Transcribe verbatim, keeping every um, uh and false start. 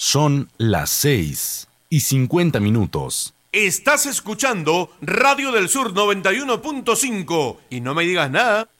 Son las seis y cincuenta minutos. Estás escuchando Radio del Sur noventa y uno punto cinco y no me digas nada.